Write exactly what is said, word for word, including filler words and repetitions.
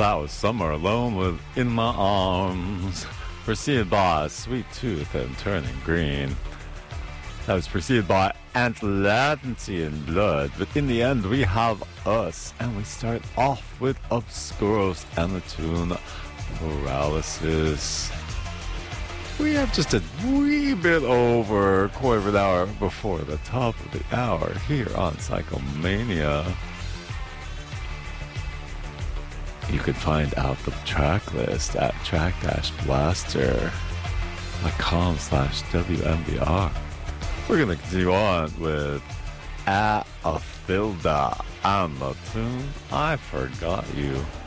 That was Summer Alone with In My Arms, preceded by Sweet Tooth and Turning Green. That was preceded by Atlantean Blood, but in the end we have Us, and we start off with Obscuros and the tune Paralysis. We have just a wee bit over quarter of an hour before the top of the hour here on Psychomania. You can find out the track list at track blaster dot com slash W M B R. We're going to continue on with Athilda and the tune I Forgot You.